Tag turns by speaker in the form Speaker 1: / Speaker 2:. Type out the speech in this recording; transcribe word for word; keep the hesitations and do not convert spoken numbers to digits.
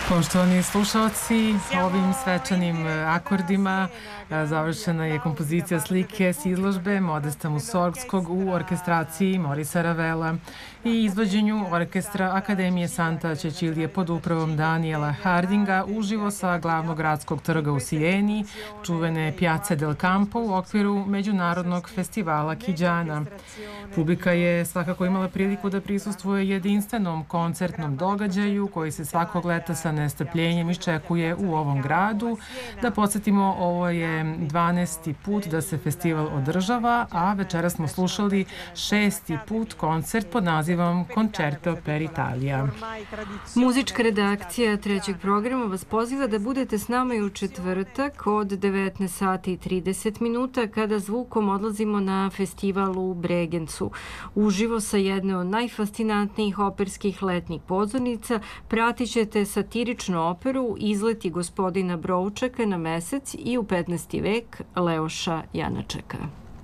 Speaker 1: Poštovani slušalci, ovim svečanim akordima završena je kompozicija slike s izložbe Modesta Mussorgskog u orkestraciji Morisa Ravela i izvođenju orkestra Akademije Santa Cecilije pod upravom Daniela Hardinga uživo sa glavnog gradskog trga u Sijeni, čuvene Piazze del Campo u okviru Međunarodnog festivala Kiđana. Publika je svakako imala priliku da prisustvuje jedinstvenom koncertnom događaju koji se svakog leta sa nestrpljenjem iščekuje u ovom gradu. Da podsjetimo, ovo je dvanaesti put da se festival održava, a večeras smo slušali šesti put koncert pod nazivom Concerto per Italia.
Speaker 2: Muzička redakcija trećeg programa vas poziva da budete s nama i u četvrtak od devetnaest sati i trideset minuta kada zvukom odlazimo na festival u Bregencu. Uživo sa jedne od najfascinantnijih operskih letnjih pozornica pratit ćete satiričnu operu Izleti gospodina Broučeka na mesec i u petnaesti vek Leoša Janačeka.